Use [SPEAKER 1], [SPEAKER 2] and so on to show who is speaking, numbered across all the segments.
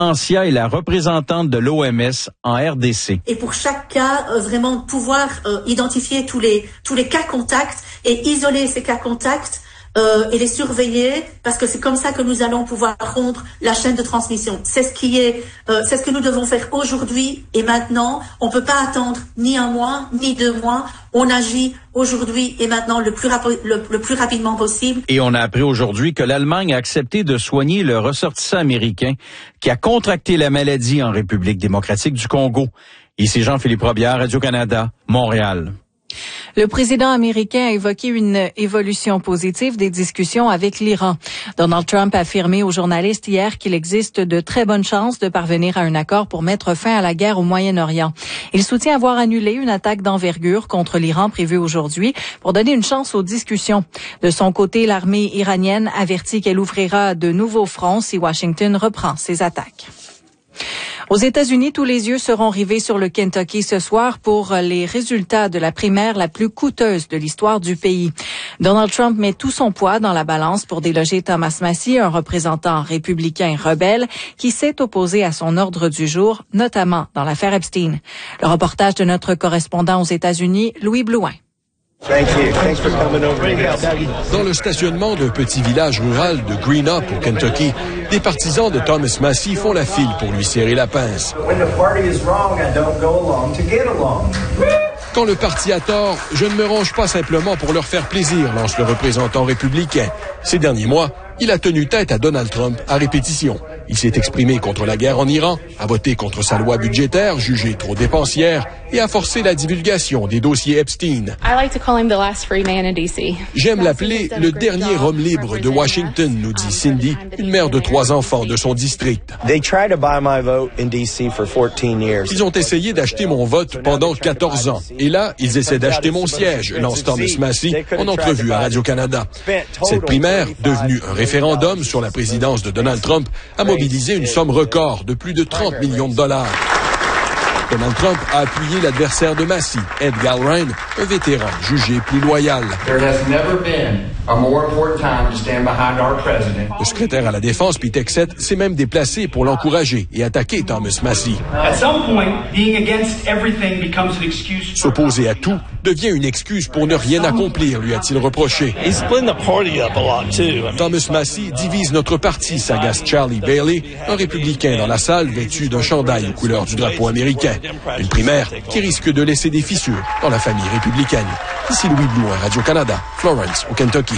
[SPEAKER 1] Ancia est la représentante de l'OMS en RDC.
[SPEAKER 2] Et pour chaque cas, vraiment pouvoir identifier tous les cas contacts et isoler ces cas contacts et les surveiller, parce que c'est comme ça que nous allons pouvoir rompre la chaîne de transmission. C'est ce que nous devons faire aujourd'hui et maintenant. On peut pas attendre ni 1 mois, ni 2 mois. On agit aujourd'hui et maintenant le plus rapidement possible.
[SPEAKER 1] Et on a appris aujourd'hui que l'Allemagne a accepté de soigner le ressortissant américain qui a contracté la maladie en République démocratique du Congo. Ici Jean-Philippe Robillard, Radio-Canada, Montréal.
[SPEAKER 3] Le président américain a évoqué une évolution positive des discussions avec l'Iran. Donald Trump a affirmé aux journalistes hier qu'il existe de très bonnes chances de parvenir à un accord pour mettre fin à la guerre au Moyen-Orient. Il soutient avoir annulé une attaque d'envergure contre l'Iran prévue aujourd'hui pour donner une chance aux discussions. De son côté, l'armée iranienne avertit qu'elle ouvrira de nouveaux fronts si Washington reprend ses attaques. Aux États-Unis, tous les yeux seront rivés sur le Kentucky ce soir pour les résultats de la primaire la plus coûteuse de l'histoire du pays. Donald Trump met tout son poids dans la balance pour déloger Thomas Massie, un représentant républicain rebelle qui s'est opposé à son ordre du jour, notamment dans l'affaire Epstein. Le reportage de notre correspondant aux États-Unis, Louis Blouin.
[SPEAKER 4] Dans le stationnement d'un petit village rural de Greenup au Kentucky, des partisans de Thomas Massie font la file pour lui serrer la pince. Quand le parti a tort, je ne me range pas simplement pour leur faire plaisir, lance le représentant républicain. Ces derniers mois, il a tenu tête à Donald Trump à répétition. Il s'est exprimé contre la guerre en Iran, a voté contre sa loi budgétaire jugée trop dépensière et a forcé la divulgation des dossiers Epstein. J'aime l'appeler le dernier homme libre de Washington, nous dit Cindy, une mère de 3 enfants de son district. Ils ont essayé d'acheter mon vote pendant 14 ans. Et là, ils essaient d'acheter mon siège, lance Thomas Massie en entrevue à Radio-Canada. Cette primaire, devenue un référendum sur la présidence de Donald Trump, a mobilisé une somme record de plus de 30 millions de dollars. Donald Trump a appuyé l'adversaire de Massie, Ed Galbraith, un vétéran jugé plus loyal. Le secrétaire à la Défense, Pete Hegseth, s'est même déplacé pour l'encourager et attaquer Thomas Massie. S'opposer à tout devient une excuse pour ne rien accomplir, lui a-t-il reproché. Thomas Massie divise notre parti, s'agace Charlie Bailey, un républicain dans la salle vêtu d'un chandail aux couleurs du drapeau américain. Une primaire qui risque de laisser des fissures dans la famille républicaine. Ici Louis Blouin, Radio-Canada, Florence, au Kentucky.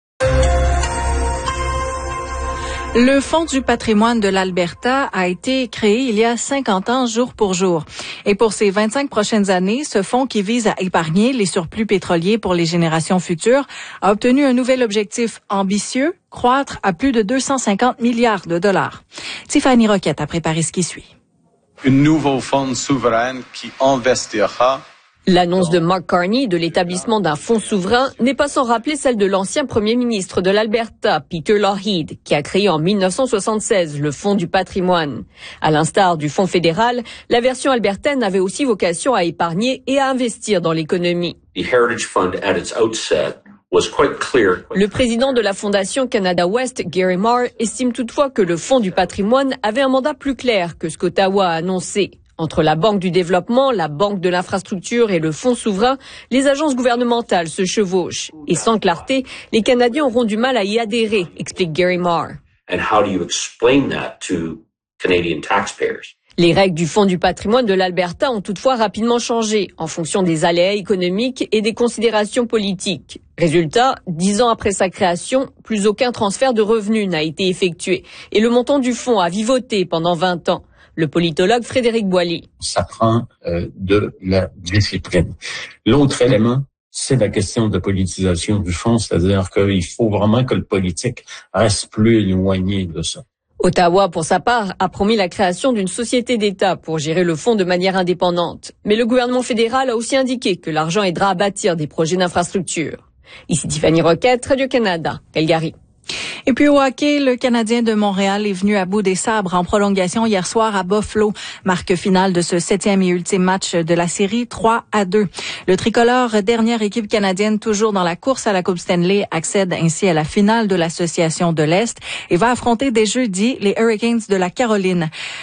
[SPEAKER 3] Le Fonds du patrimoine de l'Alberta a été créé il y a 50 ans, jour pour jour. Et pour ces 25 prochaines années, ce fonds qui vise à épargner les surplus pétroliers pour les générations futures a obtenu un nouvel objectif ambitieux, croître à plus de 250 milliards de dollars. Tiffany Roquette a préparé ce qui suit.
[SPEAKER 5] Un nouveau fonds souverain qui investira.
[SPEAKER 6] L'annonce de Mark Carney de l'établissement d'un fonds souverain n'est pas sans rappeler celle de l'ancien premier ministre de l'Alberta, Peter Lougheed, qui a créé en 1976 le Fonds du patrimoine. À l'instar du Fonds fédéral, la version albertaine avait aussi vocation à épargner et à investir dans l'économie. Le président de la Fondation Canada West, Gary Marr, estime toutefois que le Fonds du patrimoine avait un mandat plus clair que ce qu'Ottawa a annoncé. Entre la Banque du développement, la Banque de l'infrastructure et le Fonds souverain, les agences gouvernementales se chevauchent. Et sans clarté, les Canadiens auront du mal à y adhérer, explique Gary Marr. Les règles du Fonds du patrimoine de l'Alberta ont toutefois rapidement changé en fonction des aléas économiques et des considérations politiques. Résultat, 10 ans après sa création, plus aucun transfert de revenus n'a été effectué et le montant du fonds a vivoté pendant 20 ans. Le politologue Frédéric Boilly.
[SPEAKER 7] Ça prend de la discipline. L'autre élément, c'est la question de politisation du fonds, c'est-à-dire qu'il faut vraiment que le politique reste plus éloigné de ça.
[SPEAKER 6] Ottawa, pour sa part, a promis la création d'une société d'État pour gérer le fonds de manière indépendante. Mais le gouvernement fédéral a aussi indiqué que l'argent aidera à bâtir des projets d'infrastructure. Ici Tiffany Roquette, Radio-Canada, Calgary.
[SPEAKER 3] Et puis au hockey, le Canadien de Montréal est venu à bout des sabres en prolongation hier soir à Buffalo. Marque finale de ce 7e et ultime match de la série 3-2. Le tricolore, dernière équipe canadienne toujours dans la course à la Coupe Stanley, accède ainsi à la finale de l'Association de l'Est et va affronter dès jeudi les Hurricanes de la Caroline.